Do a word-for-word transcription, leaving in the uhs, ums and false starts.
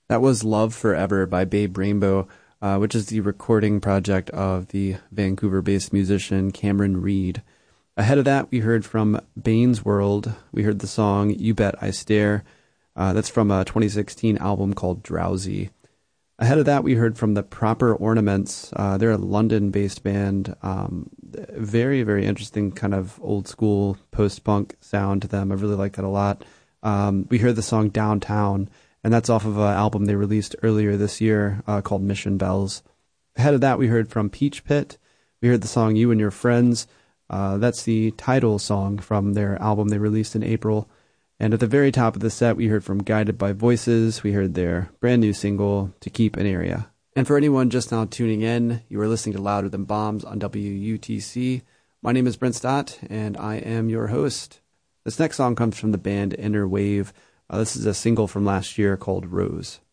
That was Love Forever by Babe Rainbow, uh, which is the recording project of the Vancouver-based musician Cameron Reed. Ahead of that, we heard from Bane's World. We heard the song You Bet I Stare. Uh, that's from a twenty sixteen album called Drowsy. Ahead of that, we heard from the Proper Ornaments. Uh, they're a London-based band. Um, very, very interesting kind of old-school post-punk sound to them. I really like that a lot. Um, we heard the song Downtown, and that's off of an album they released earlier this year uh, called Mission Bells. Ahead of that, we heard from Peach Pit. We heard the song You and Your Friends. Uh, that's the title song from their album they released in April. And at the very top of the set, we heard from Guided by Voices. We heard their brand new single, To Keep an Area. And for anyone just now tuning in, you are listening to Louder Than Bombs on W U T C. My name is Brent Stott, and I am your host. This next song comes from the band Inner Wave. Uh, this is a single from last year called Rose.